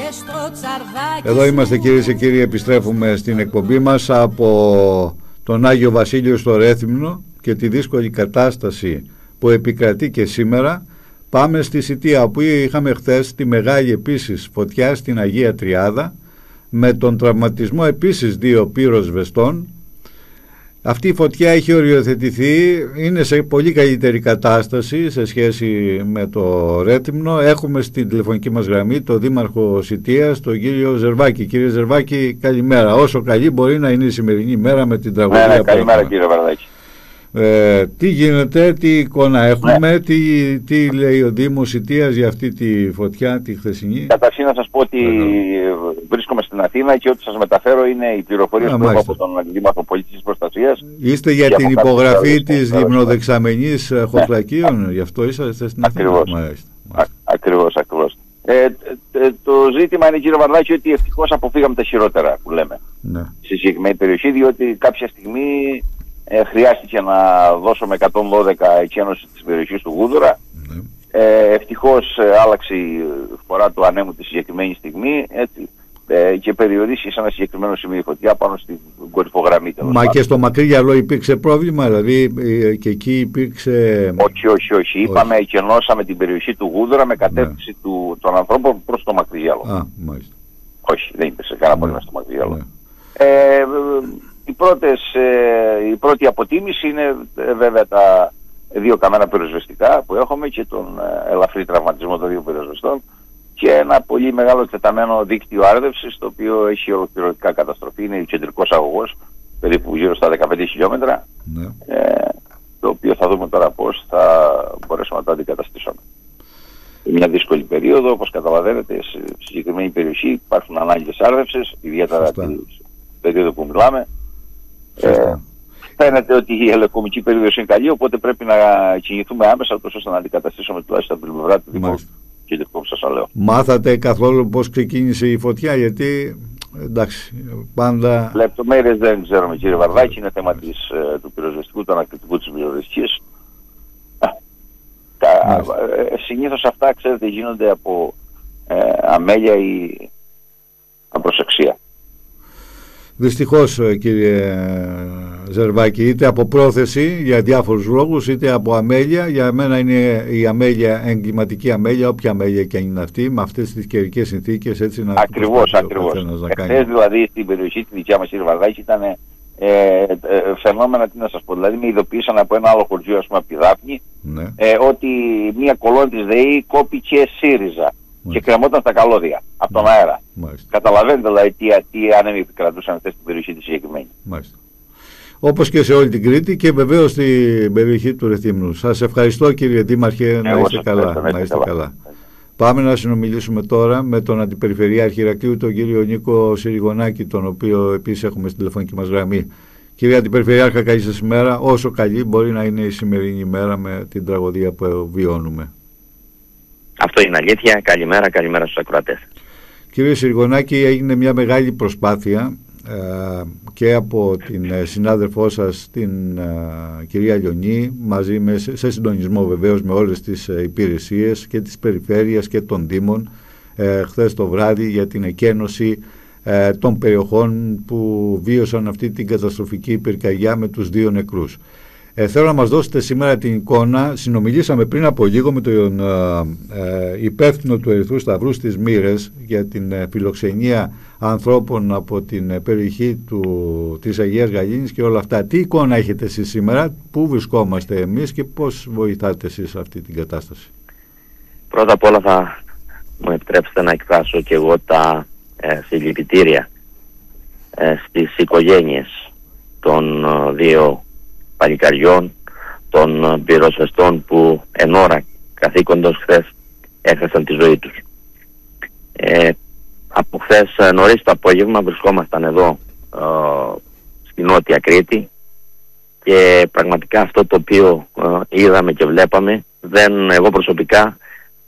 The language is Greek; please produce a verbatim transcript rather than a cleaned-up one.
Εδώ είμαστε κυρίες και κύριοι, επιστρέφουμε στην εκπομπή μας από τον Άγιο Βασίλειο στο Ρέθυμνο και τη δύσκολη κατάσταση που επικρατεί και σήμερα. Πάμε στη Σιτία, όπου είχαμε χθες τη μεγάλη επίσης φωτιά στην Αγία Τριάδα, με τον τραυματισμό επίσης δύο πυροσβεστών. Αυτή η φωτιά έχει οριοθετηθεί, είναι σε πολύ καλύτερη κατάσταση σε σχέση με το Ρέθυμνο. Έχουμε στην τηλεφωνική μας γραμμή τον Δήμαρχο Σιτίας, τον κύριο Ζερβάκη. Κύριε Ζερβάκη, καλημέρα. Όσο καλή μπορεί να είναι η σημερινή μέρα με την τραγωδία. Ναι, ναι, καλημέρα κύριε Βαρδάκη. Ε, τι γίνεται, τι εικόνα έχουμε, ναι. τι, τι λέει ο Δήμος Σιτίας για αυτή τη φωτιά τη χθεσινή? Καταρχήν να σας πω ότι Εδώ. βρίσκομαι στην Αθήνα και ό,τι σας μεταφέρω είναι οι πληροφορίες που έχω από τον Δήμαρχο Πολιτικής Προστασίας. Είστε για την υπογραφή της γυμνοδεξαμενής χωθλακίων, ναι. Γι' αυτό είσαστε στην Αθήνα? Ακριβώς, ακριβώς, ακριβώς. Ε, ε, ε, το ζήτημα είναι, κύριε Βαρδάκη, ότι ευτυχώς αποφύγαμε τα χειρότερα που λέμε, ναι. Στη συγκεκριμένη περιοχή, διότι κάποια στιγμή Ε, χρειάστηκε να δώσουμε εκατόν δώδεκα εκένωση της περιοχής του Γούδουρα. Mm. Ε, ευτυχώς ε, άλλαξε η φορά του ανέμου τη συγκεκριμένη στιγμή, έτσι, ε, και περιορίσει σε ένα συγκεκριμένο σημείο η φωτιά πάνω στην κορυφογραμμή. Μα πάνω. Και στο Μακρύγιαλο υπήρξε πρόβλημα, δηλαδή ε, και εκεί υπήρξε... Όχι, όχι, όχι. όχι. Είπαμε, εκενώσαμε την περιοχή του Γούδουρα με κατεύθυνση ναι. του, των ανθρώπων προς το Μακρύγιαλο. Α, μάλιστα. Όχι, δεν υπήρξε κανένα πρόβλημα ναι. στο Μακρύγιαλο. Ναι. Ε, Οι πρώτες, ε, η πρώτη αποτίμηση είναι ε, βέβαια τα δύο καμένα πυροσβεστικά που έχουμε και τον ε, ελαφρύ τραυματισμό των δύο πυροσβεστών και ένα πολύ μεγάλο εκτεταμένο δίκτυο άρδευσης, το οποίο έχει ολοκληρωτικά καταστροφή. Είναι ο κεντρικός αγωγός, περίπου γύρω στα δεκαπέντε χιλιόμετρα, ναι. ε, το οποίο θα δούμε τώρα πώς θα μπορέσουμε να το αντικαταστήσουμε. Είναι μια δύσκολη περίοδο, όπως καταλαβαίνετε, σε συγκεκριμένη περιοχή υπάρχουν ανάγκες άρδευσης, ιδιαίτερα την περίοδο που μιλάμε. Ε, φαίνεται ότι η ελεκομική περίοδος είναι καλή, οπότε πρέπει να κινηθούμε άμεσα τόσο ώστε να αντικαταστήσουμε τουλάχιστον από την πλευρά του Δήμου κεντρικού που σας λέω. Μάθατε καθόλου πώς ξεκίνησε η φωτιά? Γιατί εντάξει, πάντα... Λεπτομέρειες δεν ξέρουμε, κύριε Βαρδάκη, είναι θέμα της, του πυροσβεστικού, του ανακτητικού της πυροσβεστικής. Ε, συνήθως αυτά, ξέρετε, γίνονται από ε, αμέλεια ή απροσεξία. Δυστυχώς, κύριε Ζερβάκη, είτε από πρόθεση για διάφορους λόγους, είτε από αμέλεια. Για μένα είναι η αμέλεια, εγκληματική αμέλεια, όποια αμέλεια και αν είναι αυτή, με αυτές τις καιρικές συνθήκες, έτσι να... Ακριβώς, ακριβώς. Εχθές δηλαδή στην περιοχή τη δικιά μας, κύριε Βαρδάκη, ήταν ε, ε, φαινόμενα, τι να σας πω, δηλαδή με ειδοποίησαν από ένα άλλο χωριό, ας πούμε, από τη Δάφνη, ναι. ε, ότι μία κολόνη της ΔΕΗ κόπηκε ΣΥΡΙΖΑ. Και κρεμόταν στα καλώδια από τον αέρα. Μάλιστα. Καταλαβαίνετε δηλαδή τι, τι άνεμοι επικρατούσαν αυτές στην περιοχή τη συγκεκριμένη. Μάλιστα. Όπως και σε όλη την Κρήτη και βεβαίως στην περιοχή του Ρεθύμνου. Σας ευχαριστώ, κύριε Δήμαρχε, να είστε καλά. Να είστε καλά. καλά. Πάμε να συνομιλήσουμε τώρα με τον Αντιπεριφερειάρχη Ηρακλείου, τον κύριο Νίκο Συριγωνάκη, τον οποίο επίσης έχουμε στη τηλεφωνική μας γραμμή. Κύριε Αντιπεριφερειάρχα, καλή σας ημέρα. Όσο καλή μπορεί να είναι η σημερινή ημέρα με την τραγωδία που βιώνουμε. Αυτό είναι αλήθεια. Καλημέρα, καλημέρα στους ακροατές. Κύριε Συριγωνάκη, έγινε μια μεγάλη προσπάθεια ε, και από την ε, συνάδελφό σας, την ε, κυρία Λιονή, μαζί με, σε συντονισμό βεβαίως με όλες τις ε, υπηρεσίες και της περιφέρειας και των Δήμων, ε, χθες το βράδυ, για την εκένωση ε, των περιοχών που βίωσαν αυτή την καταστροφική πυρκαγιά με τους δύο νεκρούς. Ε, θέλω να μας δώσετε σήμερα την εικόνα. Συνομιλήσαμε πριν από λίγο με τον ε, ε, υπεύθυνο του Ερυθρού Σταυρού στις Μοίρες για την ε, φιλοξενία ανθρώπων από την ε, περιοχή του, της Αγίας Γαλήνης και όλα αυτά. Τι εικόνα έχετε εσείς σήμερα, πού βρισκόμαστε εμείς και πώς βοηθάτε εσείς σε αυτή την κατάσταση? Πρώτα απ' όλα θα μου επιτρέψετε να εκφράσω και εγώ τα ε, συλληπιτήρια ε, στις οικογένειες των ε, δύο παλικαριών, των πυροσβεστών που εν ώρα καθήκοντος χθες έχασαν τη ζωή τους. Ε, από χθες νωρίς το απόγευμα βρισκόμασταν εδώ ε, στη Νότια Κρήτη και πραγματικά αυτό το οποίο ε, είδαμε και βλέπαμε, δεν, εγώ προσωπικά